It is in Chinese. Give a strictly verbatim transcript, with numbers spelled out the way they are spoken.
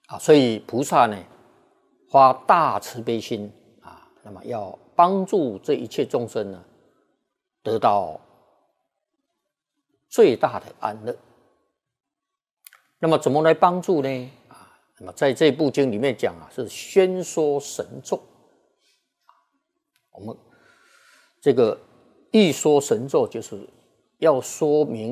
啊，所以菩萨呢发大慈悲心啊，那么要帮助这一切众生呢得到最大的安乐。那么怎么来帮助呢？啊，那么在这部经里面讲啊，是宣说神咒。我们这个一说神咒，就是要说明